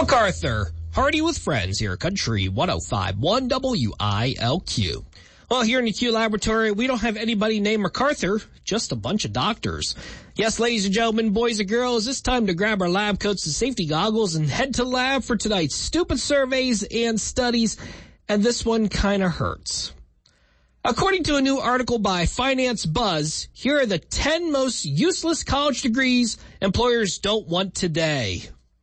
MacArthur, Hardy with Friends here at Country 105.1 WILQ. Well, here in the Q Laboratory, we don't have anybody named MacArthur, just a bunch of doctors. Yes, ladies and gentlemen, boys and girls, it's time to grab our lab coats and safety goggles and head to the lab for tonight's stupid surveys and studies, and this one kind of hurts. According to a new article by Finance Buzz, here are the 10 most useless college degrees employers don't want today.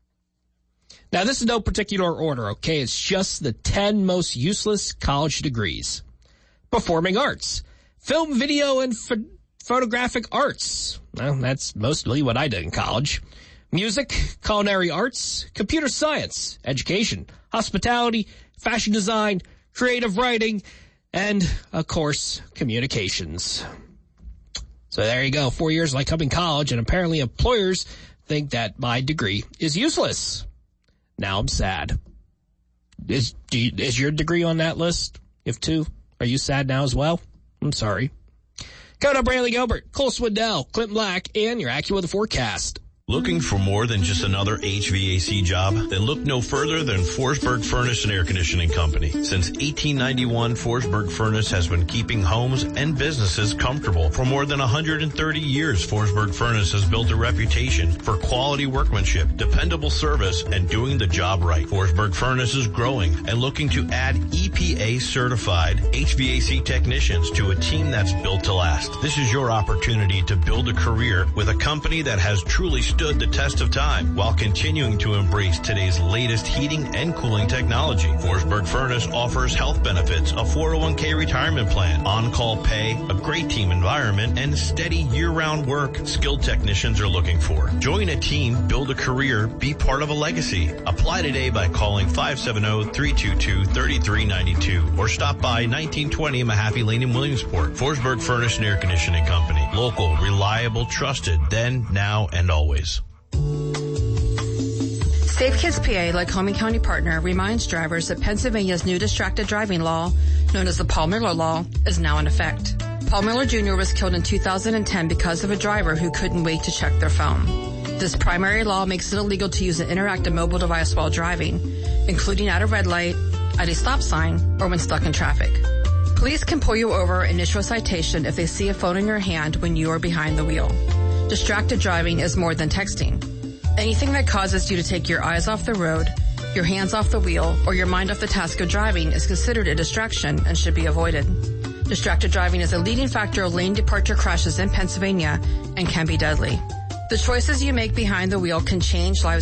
Now, this is no particular order, okay? It's just the 10 most useless college degrees. Performing arts, film, video, and photographic arts. Well, that's mostly what I did in college. Music, culinary arts, computer science, education, hospitality, fashion design, creative writing, and, of course, communications. So there you go, 4 years like I'm in college, and apparently employers think that my degree is useless. Now I'm sad. Is your degree on that list? If two, are you sad now as well? I'm sorry. Coming up, Brantley Gilbert, Cole Swindell, Clint Black, and your AccuWeather forecast. Looking for more than just another HVAC job? Then look no further than Forsberg Furnace and Air Conditioning Company. Since 1891, Forsberg Furnace has been keeping homes and businesses comfortable. For more than 130 years, Forsberg Furnace has built a reputation for quality workmanship, dependable service, and doing the job right. Forsberg Furnace is growing and looking to add EPA-certified HVAC technicians to a team that's built to last. This is your opportunity to build a career with a company that has truly stood the test of time while continuing to embrace today's latest heating and cooling technology. Forsberg Furnace offers health benefits, a 401k retirement plan, on-call pay, a great team environment, and steady year-round work skilled technicians are looking for. Join a team, build a career, be part of a legacy. Apply today by calling 570-322-3392 or stop by 1920 Mahaffey Lane in Williamsport. Forsberg Furnace and Air Conditioning Company. Local, reliable, trusted, then, now, and always. Safe Kids PA, Lycoming County partner, reminds drivers that Pennsylvania's new distracted driving law, known as the Paul Miller Law, is now in effect. Paul Miller Jr. was killed in 2010 because of a driver who couldn't wait to check their phone. This primary law makes it illegal to use an interactive mobile device while driving, including at a red light, at a stop sign, or when stuck in traffic. Police can pull you over and issue a citation if they see a phone in your hand when you are behind the wheel. Distracted driving is more than texting. Anything that causes you to take your eyes off the road, your hands off the wheel, or your mind off the task of driving is considered a distraction and should be avoided. Distracted driving is a leading factor of lane departure crashes in Pennsylvania and can be deadly. The choices you make behind the wheel can change lives